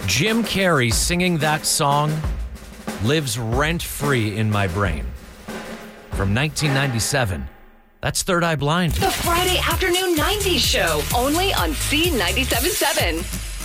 Jim Carrey singing that song lives rent-free in my brain. From 1997. That's Third Eye Blind. The Friday Afternoon 90s Show, only on C97.7.